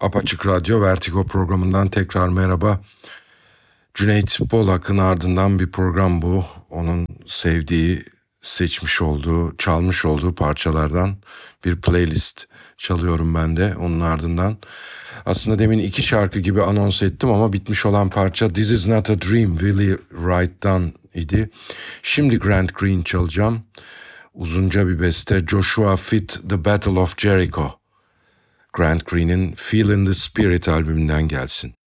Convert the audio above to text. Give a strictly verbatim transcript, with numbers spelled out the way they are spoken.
Apaçık Radyo Vertigo programından tekrar merhaba. Cüneyt Bolak'ın ardından bir program bu. Onun sevdiği, seçmiş olduğu, çalmış olduğu parçalardan bir playlist çalıyorum ben de onun ardından. Aslında demin iki şarkı gibi anons ettim ama bitmiş olan parça This Is Not A Dream, Willie Wright'tan idi. Şimdi Grant Green çalacağım. Uzunca bir beste, Joshua Fitt, The Battle of Jericho. Grant Green'in Feel in the Spirit albümünden gelsin.